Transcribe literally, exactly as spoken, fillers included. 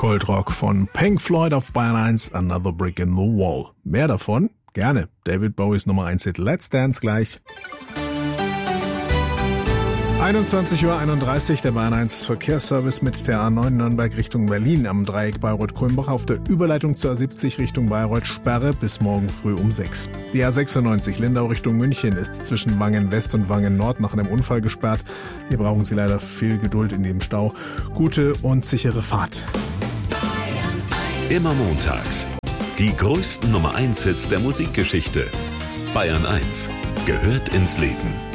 Cold Rock von Pink Floyd auf Bayern eins, Another Brick in the Wall. Mehr davon? Gerne. David Bowies Nummer eins Hit Let's Dance gleich. einundzwanzig Uhr einunddreißig, der Bayern eins Verkehrsservice mit der A neun Nürnberg Richtung Berlin am Dreieck Bayreuth-Kulmbach auf der Überleitung zur A siebzig Richtung Bayreuth Sperre bis morgen früh um sechs. Die A sechsundneunzig Lindau Richtung München ist zwischen Wangen West und Wangen Nord nach einem Unfall gesperrt. Hier brauchen Sie leider viel Geduld in dem Stau. Gute und sichere Fahrt. Immer montags. Die größten Nummer eins Hits der Musikgeschichte. Bayern eins gehört ins Leben.